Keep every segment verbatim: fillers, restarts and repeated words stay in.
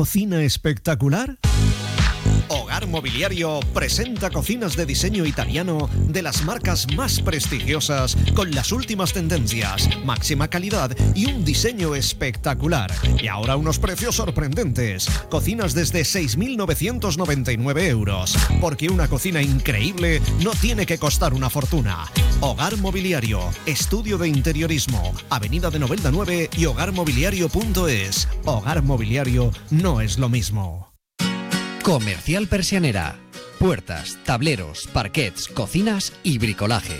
cocina espectacular? Hogar Mobiliario presenta cocinas de diseño italiano de las marcas más prestigiosas con las últimas tendencias, máxima calidad y un diseño espectacular. Y ahora unos precios sorprendentes. Cocinas desde seis mil novecientos noventa y nueve euros. Porque una cocina increíble no tiene que costar una fortuna. Hogar Mobiliario, estudio de interiorismo, Avenida de Novelda nueve y hogar mobiliario punto es. Hogar Mobiliario no es lo mismo. Comercial Persianera. Puertas, tableros, parquets, cocinas y bricolaje.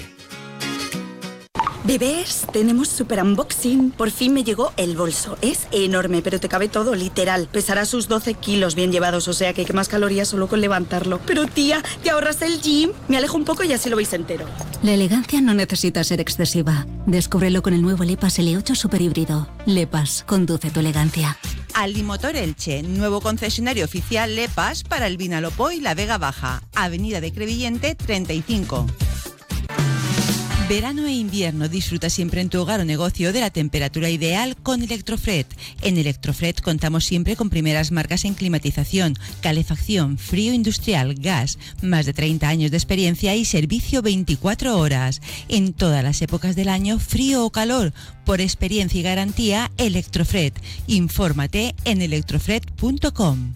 Bebés, tenemos super unboxing. Por fin me llegó el bolso. Es enorme, pero te cabe todo, literal. Pesará sus doce kilos bien llevados, o sea que quemas calorías solo con levantarlo. Pero tía, te ahorras el gym. Me alejo un poco y así lo veis entero. La elegancia no necesita ser excesiva. Descúbrelo con el nuevo Lepas L ocho Super Híbrido. Lepas, conduce tu elegancia. Aldimotor Elche, nuevo concesionario oficial Lepas para el Vinalopó y la Vega Baja. Avenida de Crevillente treinta y cinco. Verano e invierno, disfruta siempre en tu hogar o negocio de la temperatura ideal con Electrofred. En Electrofred contamos siempre con primeras marcas en climatización, calefacción, frío industrial, gas, más de treinta años de experiencia y servicio veinticuatro horas. En todas las épocas del año, frío o calor, por experiencia y garantía, Electrofred. Infórmate en electrofred punto com.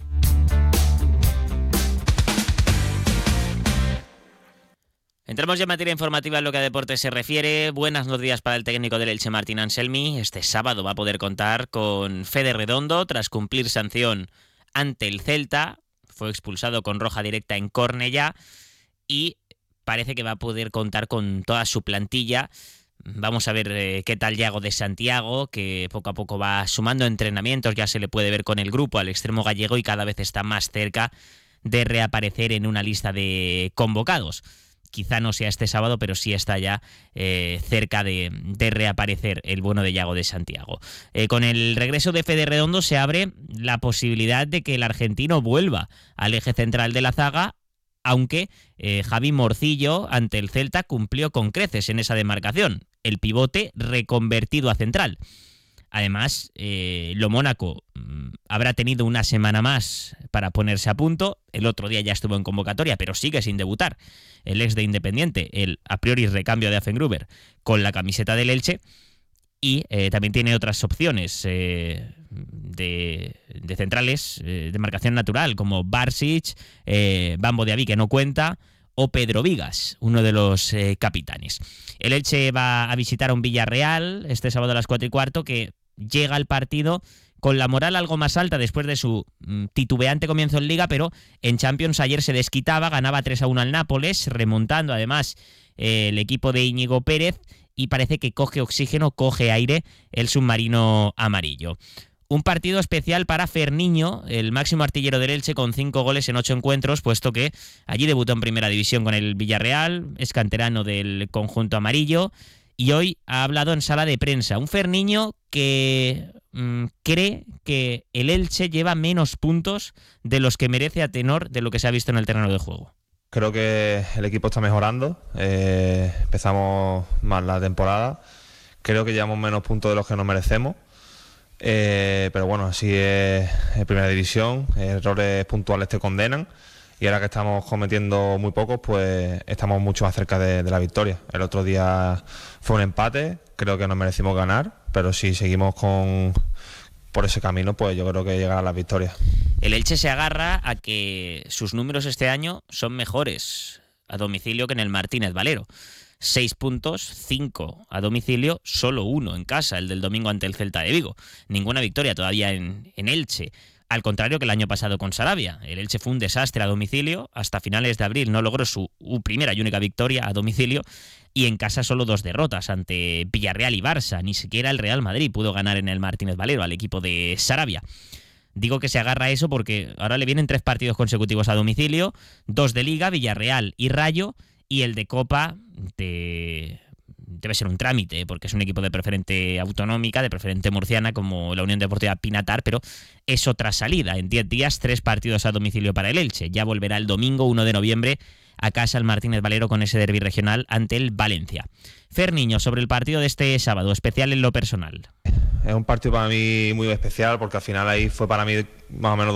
Entramos ya en materia informativa en lo que a deportes se refiere. Buenas noticias para el técnico del Elche, Martín Anselmi. Este sábado va a poder contar con Fede Redondo tras cumplir sanción ante el Celta. Fue expulsado con roja directa en Cornellá y parece que va a poder contar con toda su plantilla. Vamos a ver eh, qué tal Yago de Santiago, que poco a poco va sumando entrenamientos. Ya se le puede ver con el grupo al extremo gallego y cada vez está más cerca de reaparecer en una lista de convocados. Quizá no sea este sábado, pero sí está ya eh, cerca de, de reaparecer el bueno de Yago de Santiago. Eh, con el regreso de Fede Redondo se abre la posibilidad de que el argentino vuelva al eje central de la zaga, aunque eh, Javi Morcillo ante el Celta cumplió con creces en esa demarcación. El pivote reconvertido a central. Además, eh, Lo Mónaco mmm, habrá tenido una semana más para ponerse a punto. El otro día ya estuvo en convocatoria, pero sigue sin debutar. El ex de Independiente, el a priori recambio de Affengruber, con la camiseta del Elche. Y eh, también tiene otras opciones eh, de, de centrales eh, de marcación natural, como Barsic, eh, Bambo de Aví, que no cuenta, o Pedro Vigas, uno de los eh, capitanes. El Elche va a visitar a un Villarreal este sábado a las cuatro y cuarto, que llega al partido con la moral algo más alta después de su mm, titubeante comienzo en Liga, pero en Champions ayer se desquitaba, ganaba tres a uno al Nápoles, remontando además eh, el equipo de Íñigo Pérez, y parece que coge oxígeno, coge aire el submarino amarillo. Un partido especial para Ferniño, el máximo artillero del Elche, con cinco goles en ocho encuentros, puesto que allí debutó en primera división con el Villarreal, es canterano del conjunto amarillo, y hoy ha hablado en sala de prensa. Un Ferniño que mmm, cree que el Elche lleva menos puntos de los que merece a tenor de lo que se ha visto en el terreno de juego. Creo que el equipo está mejorando, eh, empezamos mal la temporada, creo que llevamos menos puntos de los que nos merecemos. Eh, pero bueno, así es en primera división, errores puntuales te condenan y ahora que estamos cometiendo muy pocos, pues estamos mucho más cerca de, de la victoria. El otro día fue un empate, creo que nos merecimos ganar, pero si seguimos con por ese camino, pues yo creo que llegará a las victorias. El Elche se agarra a que sus números este año son mejores a domicilio que en el Martínez Valero. Seis puntos, cinco a domicilio, solo uno en casa, el del domingo ante el Celta de Vigo. Ninguna victoria todavía en, en Elche. Al contrario que el año pasado con Sarabia. El Elche fue un desastre a domicilio. Hasta finales de abril no logró su primera y única victoria a domicilio. Y en casa solo dos derrotas ante Villarreal y Barça. Ni siquiera el Real Madrid pudo ganar en el Martínez Valero al equipo de Sarabia. Digo que se agarra a eso porque ahora le vienen tres partidos consecutivos a domicilio. Dos de Liga, Villarreal y Rayo. Y el de Copa de... debe ser un trámite, porque es un equipo de preferente autonómica, de preferente murciana, como la Unión Deportiva Pinatar, pero es otra salida. En diez días, tres partidos a domicilio para el Elche. Ya volverá el domingo uno de noviembre a casa el Martínez Valero con ese derbi regional ante el Valencia. Ferniño, sobre el partido de este sábado, especial en lo personal. Es un partido para mí muy especial, porque al final ahí fue para mí más o menos